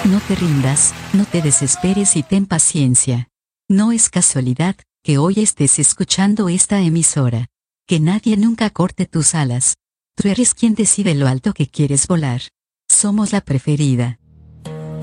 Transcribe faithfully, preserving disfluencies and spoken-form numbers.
No te rindas, no te desesperes y ten paciencia. No es casualidad que hoy estés escuchando esta emisora. Que nadie nunca corte tus alas. Tú eres quien decide lo alto que quieres volar. Somos la preferida.